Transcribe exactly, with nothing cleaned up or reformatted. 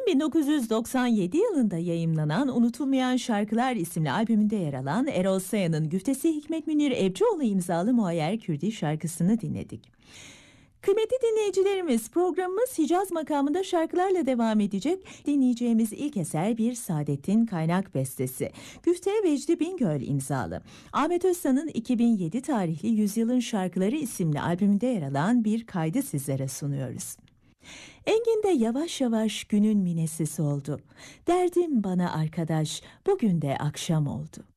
bin dokuz yüz doksan yedi yılında yayımlanan Unutulmayan Şarkılar isimli albümünde yer alan Erol Saya'nın güftesi Hikmet Münir Evcioğlu imzalı Muayyer Kürdi şarkısını dinledik. Kıymetli dinleyicilerimiz, programımız Hicaz makamında şarkılarla devam edecek. Dinleyeceğimiz ilk eser bir Saadettin Kaynak bestesi. Güfte Vecdi Bingöl imzalı. Ahmet Özsan'ın iki bin yedi tarihli Yüzyılın Şarkıları isimli albümünde yer alan bir kaydı sizlere sunuyoruz. Engin de yavaş yavaş günün minesi oldu. Derdim bana arkadaş, bugün de akşam oldu.